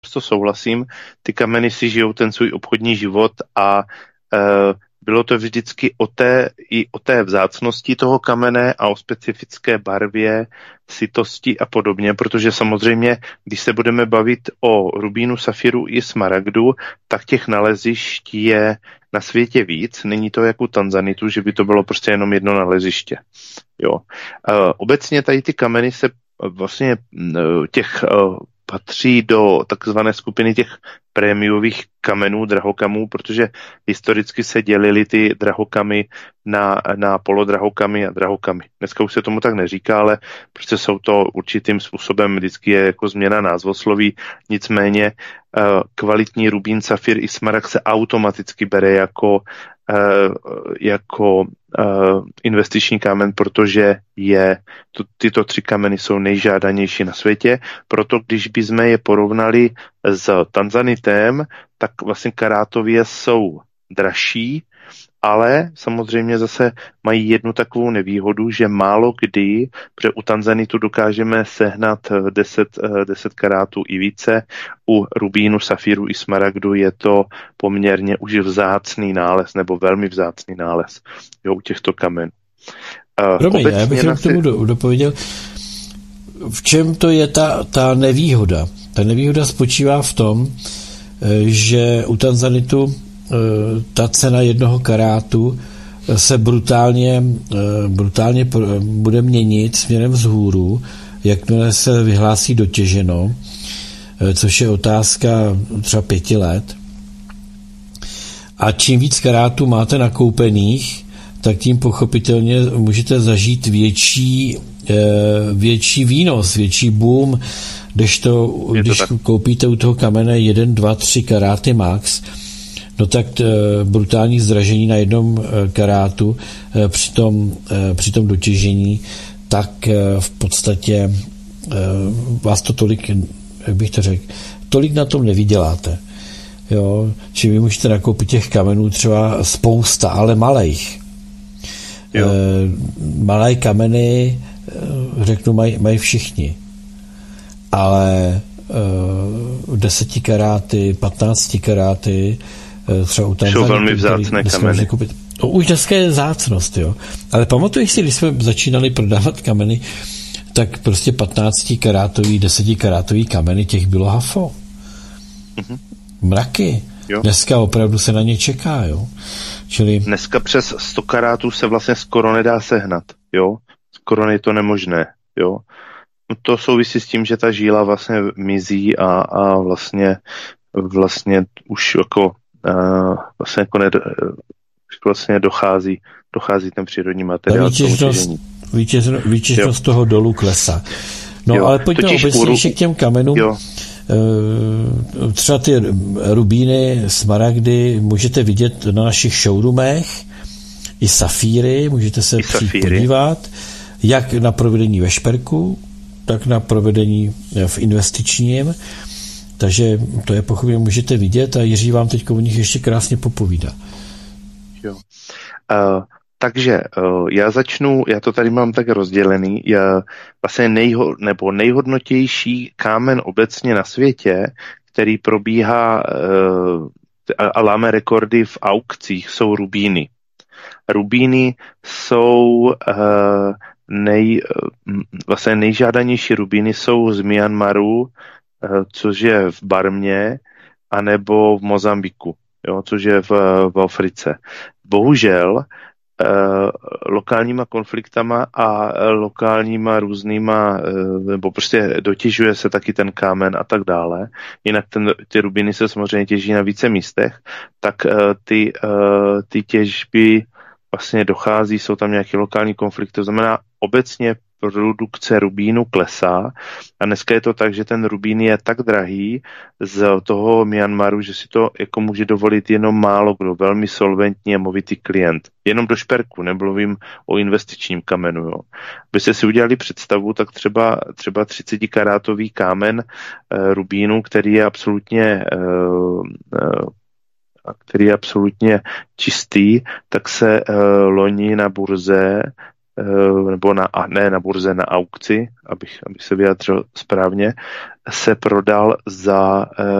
naprosto souhlasím, ty kameny si žijou ten svůj obchodní život a bylo to vždycky o té vzácnosti toho kamene a o specifické barvě, sytosti a podobně, protože samozřejmě, když se budeme bavit o rubínu, safiru i smaragdu, tak těch nalezišť je na světě víc. Není to jako u tanzanitu, že by to bylo prostě jenom jedno naleziště. Jo. Obecně tady ty kameny se vlastně patří do takzvané skupiny těch prémiových kamenů, drahokamů, protože historicky se dělily ty drahokamy na polodrahokamy a drahokamy. Dneska už se tomu tak neříká, ale prostě jsou to určitým způsobem, vždycky je jako změna názvosloví, nicméně kvalitní rubín, safir i smaragd se automaticky bere jako investiční kámen, protože tyto 3 kameny jsou nejžádanější na světě. Proto když bychom je porovnali s tanzanitem, tak vlastně karátově jsou dražší, ale samozřejmě zase mají jednu takovou nevýhodu, že málo kdy, protože u tanzanitu dokážeme sehnat 10 karátů i více, u rubínu, safíru i smaragdu je to poměrně už vzácný nález, nebo velmi vzácný nález, jo, u těchto kamenů. Promiň, já bych k tomu dopověděl, v čem to je ta nevýhoda? Ta nevýhoda spočívá v tom, že u tanzanitu ta cena 1 karátu se brutálně bude měnit směrem vzhůru, jakmile se vyhlásí dotěženo, což je otázka třeba 5 let. A čím víc karátů máte nakoupených, tak tím pochopitelně můžete zažít větší výnos, větší boom, když koupíte u toho kamene 1, 2, 3 karáty max, no tak brutální zdražení na 1 karátu při tom dotěžení, tak v podstatě vás to tolik, jak bych to řekl, tolik na tom nevyděláte. Jo? Čili vy můžete nakoupit těch kamenů třeba spousta, ale malejch. Malé kameny, řeknu, mají všichni. Ale 10 karáty, 15 karáty, třeba u jsou velmi vzácné kameny. Už dneska je vzácnost, jo. Ale pamatuješ si, když jsme začínali prodávat kameny, tak prostě 15 karátový, 10 karátový kameny, těch bylo hafo. Mraky. Jo. Dneska opravdu se na ně čeká, jo. Čili... Dneska přes 100 karátů se vlastně skoro nedá sehnat, jo. Skoro je to nemožné, jo. To souvisí s tím, že ta žíla vlastně mizí a vlastně už jako vlastně dochází ten přírodní materiál. Výtěžnost toho dolu klesá. No jo, ale pojďme obecně k těm kamenům. Jo. Třeba ty rubíny, smaragdy můžete vidět na našich showroomech, i safíry, můžete se podívat, jak na provedení ve šperku, tak na provedení v investičním. Takže to je pochopně můžete vidět a Jiří vám teď o nich ještě krásně popovídá. Jo. Takže já to tady mám tak rozdělený. Vlastně nejhodnotější kámen obecně na světě, který probíhá a láme rekordy v aukcích, jsou rubíny. Rubíny jsou vlastně nejžádanější rubíny jsou z Myanmaru, což je v Barmě, anebo v Mozambiku, jo, což je v Africe. Bohužel lokálníma konfliktama a lokálníma různýma, nebo prostě dotěžuje se taky ten kámen a tak dále. Jinak ty rubiny se samozřejmě těží na více místech, tak ty těžby vlastně dochází, jsou tam nějaké lokální konflikty, to znamená obecně produkce rubínu klesá a dneska je to tak, že ten rubín je tak drahý z toho Myanmaru, že si to jako může dovolit jenom málo kdo, velmi solventní a movitý klient. Jenom do šperku, nemluvím o investičním kamenu. Jo. Abyste si udělali představu, tak třeba 30 karátový kámen rubínu, který je absolutně čistý, tak se loni na burze nebo ne na burze, na aukci, abych se vyjádřil správně, se prodal za